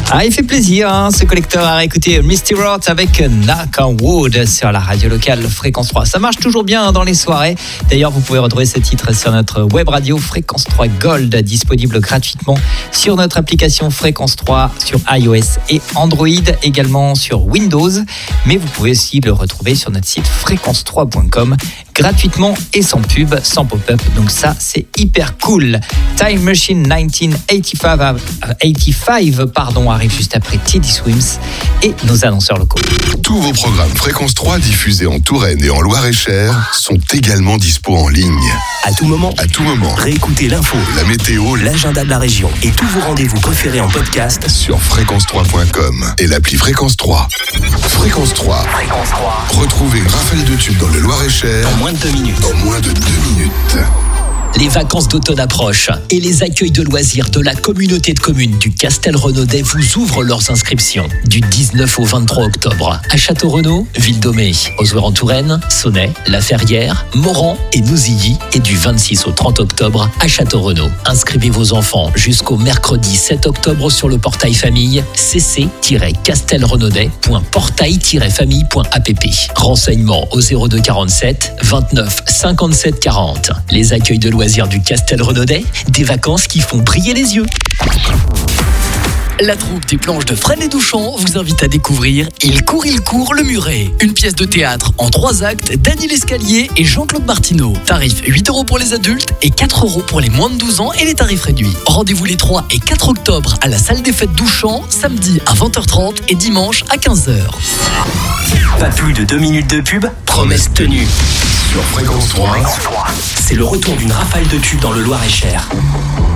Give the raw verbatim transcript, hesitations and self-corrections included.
Ah, il fait plaisir, hein, ce collecteur à réécouter Misty Roth avec Knock on Wood sur la radio locale Fréquence trois. Ça marche toujours bien dans les soirées. D'ailleurs, vous pouvez retrouver ce titre sur notre web radio Fréquence trois Gold, disponible gratuitement sur notre application Fréquence trois sur iOS et Android, également sur Windows. Mais vous pouvez aussi le retrouver sur notre site fréquence trois point com gratuitement et sans pub, sans pop-up. Donc ça, c'est hyper cool. Time Machine dix-neuf quatre-vingt-quinze pardon, arrive juste après T D Swims et nos annonceurs locaux. Tous vos programmes Fréquence trois diffusés en Touraine et en Loir-et-Cher sont également dispo en ligne. À tout moment, À tout moment. réécoutez l'info, La météo, l'agenda de la région et tous vos rendez-vous préférés en podcast. sur fréquence trois point com et l'appli Fréquence trois. Fréquence trois. Fréquence trois. Retrouvez une rafale de tubes dans le Loir-et-Cher En moins de deux minutes. en moins de deux minutes. Les vacances d'automne approchent et les accueils de loisirs de la communauté de communes du Castel-Renaudet vous ouvrent leurs inscriptions du dix-neuf au vingt-trois octobre à Château-Renaud, Ville-d'Aumé, Ozoir-en-Touraine, Sonnet, La Ferrière, Moran et Nouzilly et du vingt-six au trente octobre à Château-Renaud. Inscrivez vos enfants jusqu'au mercredi sept octobre sur le portail famille c c tiret castelrenaudet point portail tiret famille point app. Renseignements au zéro deux quarante-sept vingt-neuf cinquante-sept quarante. Les accueils de loisirs du Castel-Renaudet, des vacances qui font briller les yeux. La troupe des planches de Fresnes et Douchamp vous invite à découvrir Il court, il court, le muret. Une pièce de théâtre en trois actes d'Annie Lescalier et Jean-Claude Martineau. Tarif huit euros pour les adultes et quatre euros pour les moins de douze ans et les tarifs réduits. Rendez-vous les trois et quatre octobre à la salle des fêtes Douchamp, samedi à vingt heures trente et dimanche à quinze heures. Pas plus de deux minutes de pub, promesse tenue. Sur Fréquence trois. C'est le retour d'une rafale de tubes dans le Loir-et-Cher.